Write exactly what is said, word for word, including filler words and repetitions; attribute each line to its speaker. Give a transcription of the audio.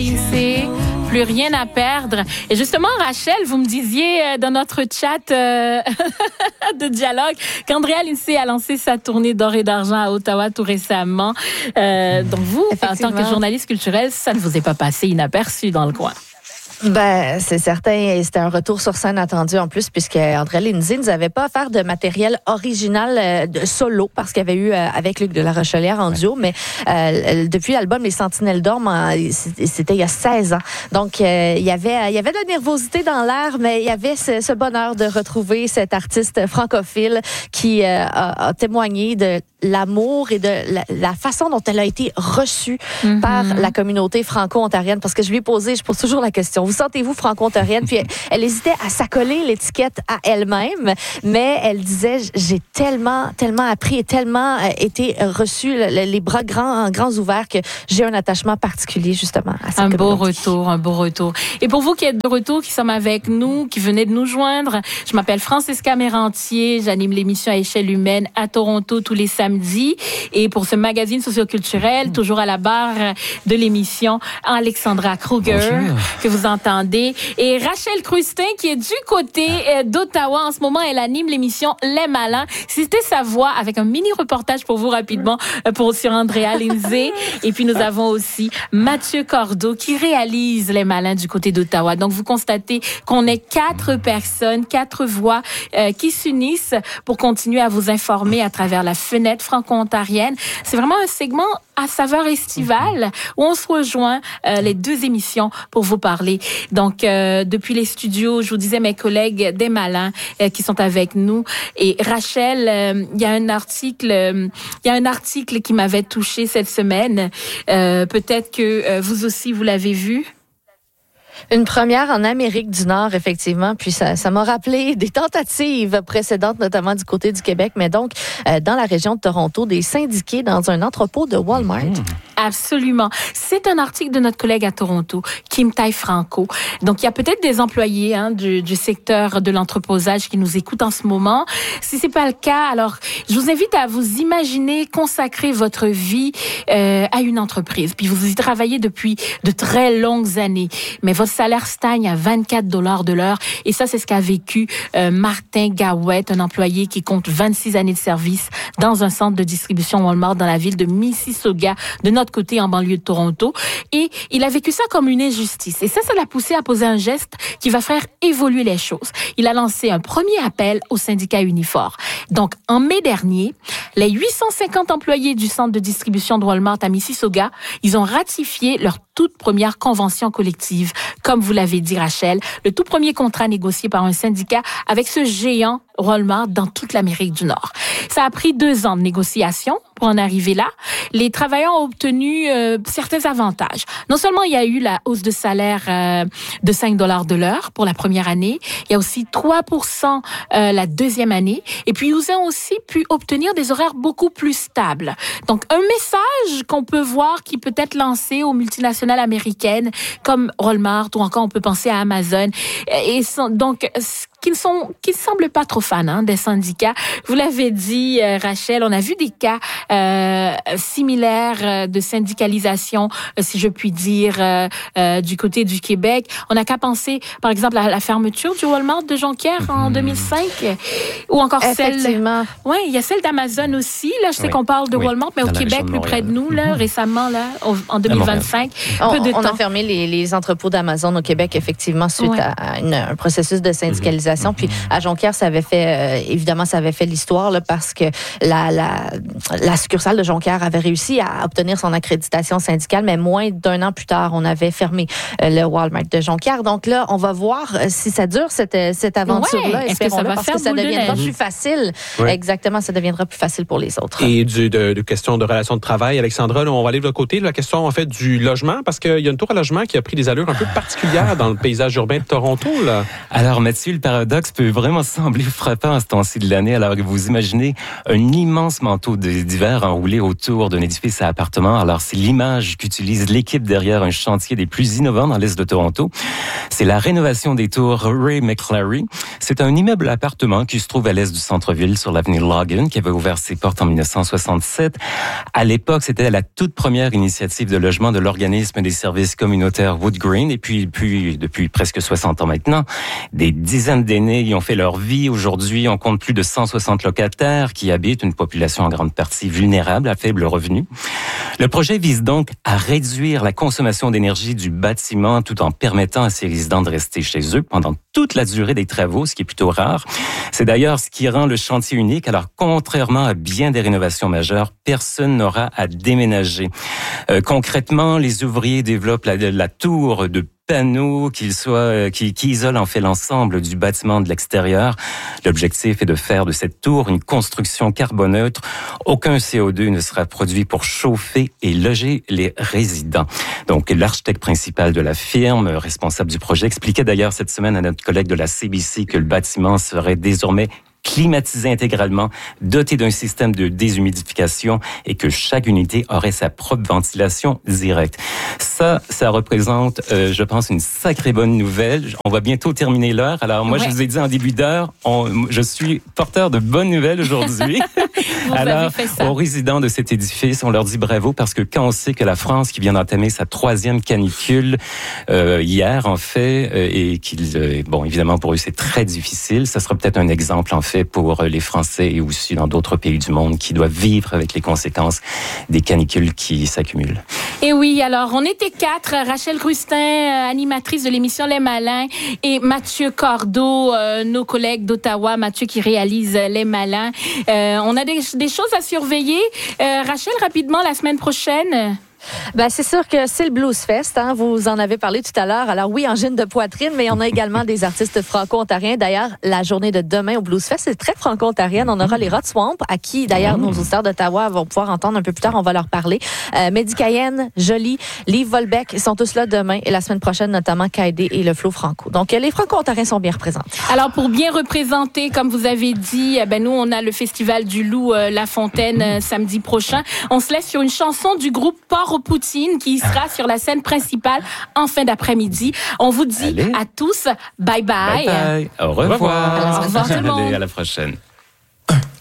Speaker 1: l'I N S E E. Plus rien à perdre. Et justement, Rachel, vous me disiez dans notre chat euh, de dialogue qu'Andrea Lindsay a lancé sa tournée d'or et d'argent à Ottawa tout récemment. Euh, donc vous, en tant que journaliste culturelle, ça ne vous est pas passé inaperçu dans le coin?
Speaker 2: Ben, c'est certain. Et c'était un retour sur scène attendu en plus, puisque Andrea Lindsay ne nous avait pas offert de matériel original euh, de solo, parce qu'il y avait eu euh, avec Luc de la Rochelière en duo, mais euh, depuis l'album Les Sentinelles d'Or, c'était il y a seize ans. Donc, euh, il y avait il y avait de la nervosité dans l'air, mais il y avait ce, ce bonheur de retrouver cet artiste francophile qui euh, a, a témoigné de l'amour et de la, la façon dont elle a été reçue mm-hmm. par la communauté franco-ontarienne. Parce que je lui ai posé, je pose toujours la question, vous sentez-vous franco-ontarienne? Puis elle, elle hésitait à s'accoler l'étiquette à elle-même, mais elle disait, j'ai tellement, tellement appris et tellement euh, été reçue, le, les bras grands, grands ouverts, que j'ai un attachement particulier justement à cette
Speaker 1: Un
Speaker 2: communauté.
Speaker 1: beau retour, un beau retour. Et pour vous qui êtes de retour, qui sommes avec nous, qui venez de nous joindre, je m'appelle Francisca Mérantier, j'anime l'émission à échelle humaine à Toronto tous les samedis. Et pour ce magazine socioculturel, mmh. toujours à la barre de l'émission, Alexandra Kruger, Bonjour. Que vous entendez. Et Rachel Crustin, qui est du côté d'Ottawa. En ce moment, elle anime l'émission Les Malins. C'était sa voix avec un mini-reportage pour vous rapidement pour, sur Andrea Lindsay. Et puis, nous avons aussi Mathieu Cordeau qui réalise Les Malins du côté d'Ottawa. Donc, vous constatez qu'on est quatre personnes, quatre voix euh, qui s'unissent pour continuer à vous informer à travers la fenêtre franco-ontarienne. C'est vraiment un segment à saveur estivale où on se rejoint euh, les deux émissions pour vous parler. Donc, euh, depuis les studios, je vous disais mes collègues des Malins euh, qui sont avec nous. Et Rachel, euh, il y a un article, il euh, y a un article qui m'avait touchée cette semaine. Euh, peut-être que euh, vous aussi, vous l'avez vu.
Speaker 2: Une première en Amérique du Nord, effectivement. Puis ça, ça m'a rappelé des tentatives précédentes, notamment du côté du Québec, mais donc euh, dans la région de Toronto, des syndiqués dans un entrepôt de Walmart. Mmh.
Speaker 1: Absolument. C'est un article de notre collègue à Toronto, Kim Tai-Franco. Donc, il y a peut-être des employés hein, du, du secteur de l'entreposage qui nous écoutent en ce moment. Si c'est pas le cas, alors je vous invite à vous imaginer consacrer votre vie euh, à une entreprise. Puis vous y travaillez depuis de très longues années, mais votre salaire stagne à vingt-quatre dollars de l'heure. Et ça, c'est ce qu'a vécu euh, Martin Gawet, un employé qui compte vingt-six années de service dans un centre de distribution Walmart dans la ville de Mississauga, de notre côté en banlieue de Toronto. Et il a vécu ça comme une injustice. Et ça, ça l'a poussé à poser un geste qui va faire évoluer les choses. Il a lancé un premier appel au syndicat Unifor. Donc, en mai dernier, les huit cent cinquante employés du centre de distribution de Walmart à Mississauga, ils ont ratifié leur toute première convention collective. Comme vous l'avez dit, Rachel, le tout premier contrat négocié par un syndicat avec ce géant Walmart dans toute l'Amérique du Nord. Ça a pris deux ans de négociation pour en arriver là. Les travailleurs ont obtenu euh, certains avantages. Non seulement il y a eu la hausse de salaire euh, de cinq dollars de l'heure pour la première année, il y a aussi trois pour cent euh, la deuxième année. Et puis, ils ont aussi pu obtenir des horaires beaucoup plus stables. Donc, un message qu'on peut voir qui peut être lancé aux multinationales américaines comme Walmart ou encore on peut penser à Amazon. Et donc, qui ne sont, qui ne semblent pas trop fans hein, des syndicats. Vous l'avez dit, euh, Rachel, on a vu des cas euh, similaires euh, de syndicalisation, euh, si je puis dire, euh, euh, du côté du Québec. On n'a qu'à penser, par exemple, à la fermeture du Walmart de Jonquière mmh. en deux mille cinq, ou encore celle. Oui, il y a celle d'Amazon aussi. Là, je sais oui. qu'on parle de oui. Walmart, mais dans au Québec, plus près de nous, là, mmh. récemment, là, en deux mille vingt-cinq.
Speaker 2: On,
Speaker 1: peu de
Speaker 2: on
Speaker 1: temps.
Speaker 2: a fermé les, les entrepôts d'Amazon au Québec, effectivement, suite ouais. à une, un processus de syndicalisation. Mmh. Puis à Jonquière, ça avait fait, euh, évidemment, ça avait fait l'histoire là, parce que la, la, la succursale de Jonquière avait réussi à obtenir son accréditation syndicale, mais moins d'un an plus tard, on avait fermé euh, le Walmart de Jonquière. Donc là, on va voir euh, si ça dure, cette, cette aventure-là.
Speaker 1: Ouais. Est-ce que ça va
Speaker 2: parce
Speaker 1: faire
Speaker 2: que ça deviendra
Speaker 1: plus
Speaker 2: facile. Ouais. Exactement, ça deviendra plus facile pour les autres.
Speaker 3: Et du, de, de questions de relations de travail, Alexandra, là, on va aller de l'autre côté, la question en fait du logement, parce qu'il y a une tour à logement qui a pris des allures un peu particulières dans le paysage urbain de Toronto. Là.
Speaker 4: Alors Mathieu, le, par- paradoxe peut vraiment sembler frappant à ce temps-ci de l'année. Alors que vous imaginez un immense manteau d'hiver enroulé autour d'un édifice à appartements. Alors, c'est l'image qu'utilise l'équipe derrière un chantier des plus innovants dans l'Est de Toronto. C'est la rénovation des tours Ray McClary. C'est un immeuble à appartements qui se trouve à l'est du centre-ville sur l'avenue Logan, qui avait ouvert ses portes en dix-neuf cent soixante-sept. À l'époque, c'était la toute première initiative de logement de l'organisme des services communautaires Wood Green. Et puis, puis depuis presque soixante ans maintenant, des dizaines d'aînés y ont fait leur vie. Aujourd'hui, on compte plus de cent soixante locataires qui habitent une population en grande partie vulnérable à faible revenu. Le projet vise donc à réduire la consommation d'énergie du bâtiment tout en permettant à ses résidents de rester chez eux pendant toute la durée des travaux, ce qui est plutôt rare. C'est d'ailleurs ce qui rend le chantier unique. Alors, contrairement à bien des rénovations majeures, personne n'aura à déménager. Euh, concrètement, les ouvriers développent la, la tour de panneaux qui, soit, qui, qui isolent en fait l'ensemble du bâtiment de l'extérieur. L'objectif est de faire de cette tour une construction carboneutre. Aucun C O deux ne sera produit pour chauffer et loger les résidents. Donc, l'architecte principal de la firme, responsable du projet, expliquait d'ailleurs cette semaine à notre collègue de la C B C que le bâtiment serait désormais climatisé intégralement, doté d'un système de déshumidification et que chaque unité aurait sa propre ventilation directe. Ça, ça représente, euh, je pense, une sacrée bonne nouvelle. On va bientôt terminer l'heure. Alors, moi, ouais. je vous ai dit en début d'heure, on, je suis porteur de bonnes nouvelles aujourd'hui. Alors, aux résidents de cet édifice, on leur dit bravo parce que quand on sait que la France, qui vient d'entamer sa troisième canicule euh, hier, en fait, euh, et qu'ils, euh, bon, évidemment, pour eux, c'est très difficile. Ça sera peut-être un exemple, en fait, pour les Français et aussi dans d'autres pays du monde qui doivent vivre avec les conséquences des canicules qui s'accumulent.
Speaker 1: Et oui, alors on était quatre, Rachel Rustin, animatrice de l'émission Les Malins, et Mathieu Cordeau, euh, nos collègues d'Ottawa, Mathieu qui réalise Les Malins. Euh, on a des, des choses à surveiller. Euh, Rachel, rapidement, la semaine prochaine...
Speaker 2: Ben, c'est sûr que c'est le Blues Fest, hein, vous en avez parlé tout à l'heure. Alors oui, angine de poitrine, mais on a également des artistes franco-ontariens. D'ailleurs, la journée de demain au Blues Fest, c'est très franco-ontarienne. On aura les Rod Swamp, à qui d'ailleurs nos auditeurs d'Ottawa vont pouvoir entendre un peu plus tard, on va leur parler. Euh, Mehdi Cayenne, Jolie, Liv Volbeck, ils sont tous là demain et la semaine prochaine, notamment Kaidé et le Flo Franco. Donc les franco-ontariens sont bien représentés.
Speaker 1: Alors pour bien représenter, comme vous avez dit, ben nous on a le Festival du Loup euh, La Fontaine euh, samedi prochain. On se laisse sur une chanson du groupe Port aux Poutines qui sera sur la scène principale en fin d'après-midi. On vous dit Allez. à tous bye bye.
Speaker 4: Bye bye. Au revoir.
Speaker 1: Au revoir tout le monde.
Speaker 4: Allez, à la prochaine.
Speaker 5: Un.